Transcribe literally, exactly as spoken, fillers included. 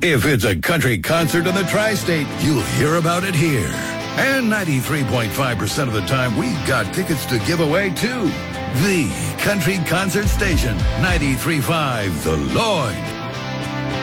If it's a country concert in the tri-state, you'll hear about it here. And ninety-three point five percent of the time, we've got tickets to give away, too. The Country Concert Station, ninety-three point five The Lloyd.